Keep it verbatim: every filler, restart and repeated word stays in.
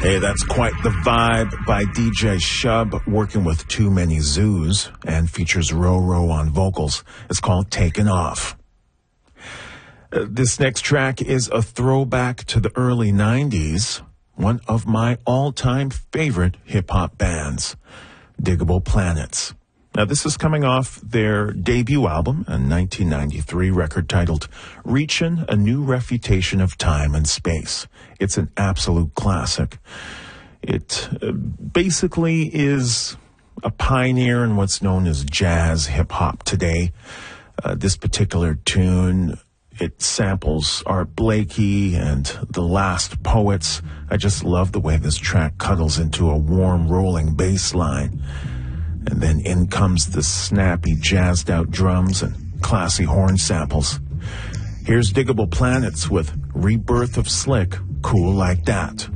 Hey, that's quite the vibe by D J Shub, working with Too Many Zoos, and features Roro on vocals. It's called Taken Off. Uh, this next track is a throwback to the early nineties, one of my all-time favorite hip-hop bands, Diggable Planets. Now, this is coming off their debut album, a nineteen ninety-three record titled Reachin' a New Refutation of Time and Space. It's an absolute classic. It uh, basically is a pioneer in what's known as jazz hip-hop today. Uh, this particular tune, it samples Art Blakey and The Last Poets. I just love the way this track cuddles into a warm, rolling bass line. And then in comes the snappy, jazzed-out drums and classy horn samples. Here's Diggable Planets with Rebirth of Slick, Cool Like That.